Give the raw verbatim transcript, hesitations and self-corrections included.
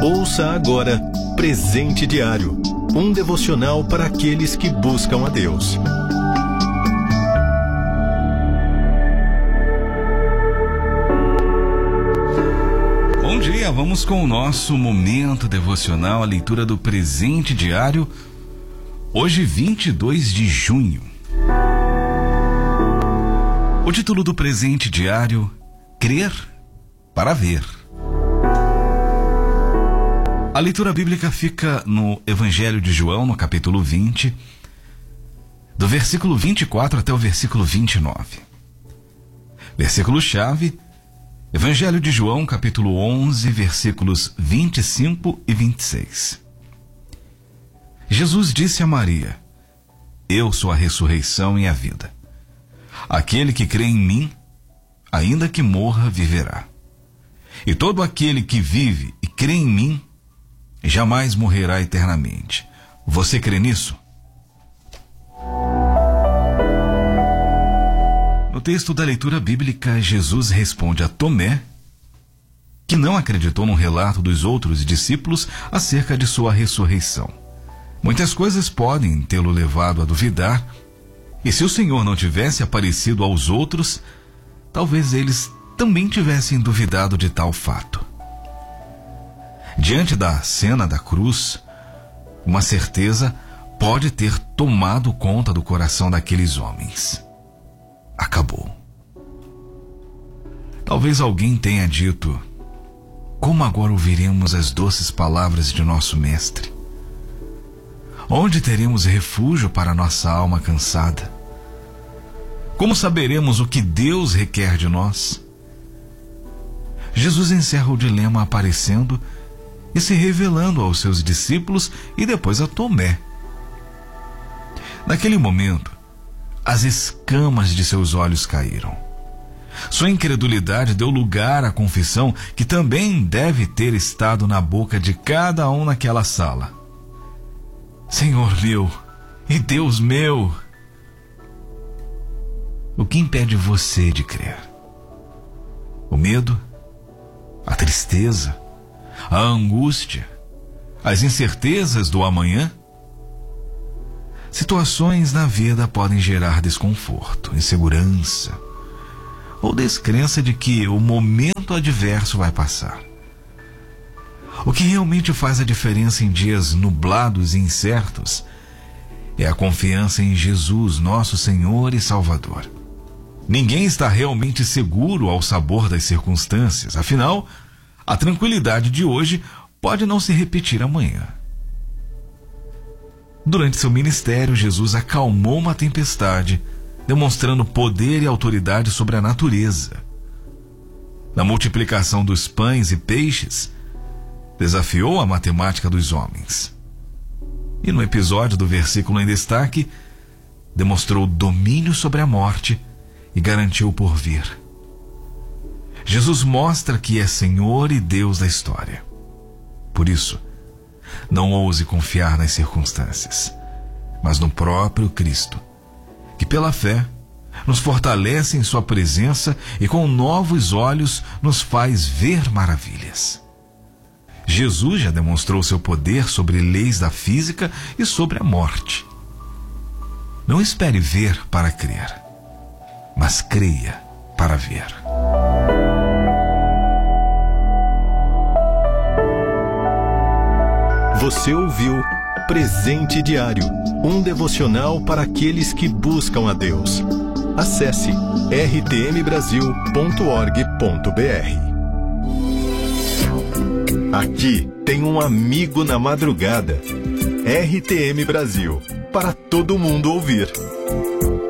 Ouça agora Presente Diário, um devocional para aqueles que buscam a Deus. Bom dia, vamos com o nosso momento devocional, a leitura do Presente Diário, hoje vinte e dois de junho. O título do Presente Diário: Crer para Ver. A leitura bíblica fica no Evangelho de João, no capítulo vinte, do versículo vinte e quatro até o versículo vinte e nove. Versículo-chave: Evangelho de João, capítulo onze, versículos vinte e cinco e vinte e seis. Jesus disse a Maria: Eu sou a ressurreição e a vida. Aquele que crê em mim, ainda que morra, viverá. E todo aquele que vive e crê em mim, jamais morrerá eternamente. Você crê nisso? No texto da leitura bíblica, Jesus responde a Tomé, que não acreditou no relato dos outros discípulos acerca de sua ressurreição. Muitas coisas podem tê-lo levado a duvidar, e se o Senhor não tivesse aparecido aos outros, talvez eles também tivessem duvidado de tal fato. Diante da cena da cruz, uma certeza pode ter tomado conta do coração daqueles homens. Acabou. Talvez alguém tenha dito: como agora ouviremos as doces palavras de nosso Mestre? Onde teremos refúgio para nossa alma cansada? Como saberemos o que Deus requer de nós? Jesus encerra o dilema aparecendo e se revelando aos seus discípulos e depois a Tomé. Naquele momento, as escamas de seus olhos caíram. Sua incredulidade deu lugar à confissão que também deve ter estado na boca de cada um naquela sala: Senhor meu e Deus meu. O que impede você de crer? O medo? A tristeza? A angústia? As incertezas do amanhã? Situações na vida podem gerar desconforto, insegurança ou descrença de que o momento adverso vai passar. O que realmente faz a diferença em dias nublados e incertos é a confiança em Jesus, nosso Senhor e Salvador. Ninguém está realmente seguro ao sabor das circunstâncias, afinal, a tranquilidade de hoje pode não se repetir amanhã. Durante seu ministério, Jesus acalmou uma tempestade, demonstrando poder e autoridade sobre a natureza. Na multiplicação dos pães e peixes, desafiou a matemática dos homens. E no episódio do versículo em destaque, demonstrou domínio sobre a morte e garantiu o porvir. Jesus mostra que é Senhor e Deus da história. Por isso, não ouse confiar nas circunstâncias, mas no próprio Cristo, que pela fé nos fortalece em sua presença e com novos olhos nos faz ver maravilhas. Jesus já demonstrou seu poder sobre leis da física e sobre a morte. Não espere ver para crer, mas creia para ver. Você ouviu Presente Diário, um devocional para aqueles que buscam a Deus. Acesse r t m brasil ponto org ponto b r. Aqui tem um amigo na madrugada. R T M Brasil, para todo mundo ouvir.